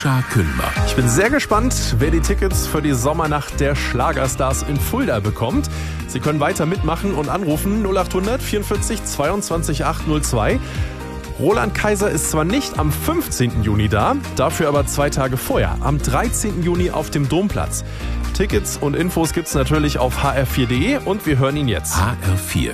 Künmer. Ich bin sehr gespannt, wer die Tickets für die Sommernacht der Schlagerstars in Fulda bekommt. Sie können weiter mitmachen und anrufen 0800 44 22 802. Roland Kaiser ist zwar nicht am 15. Juni da, dafür aber 2 Tage vorher, am 13. Juni auf dem Domplatz. Tickets und Infos gibt's natürlich auf hr4.de und wir hören ihn jetzt. HR4